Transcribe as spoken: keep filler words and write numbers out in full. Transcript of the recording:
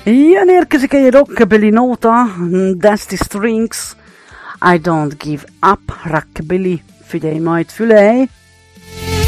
Jön érkezik egy rockabilly nóta, Dusty Strings, I Don't Give Up, rockabilly, figyelj majd, fülej!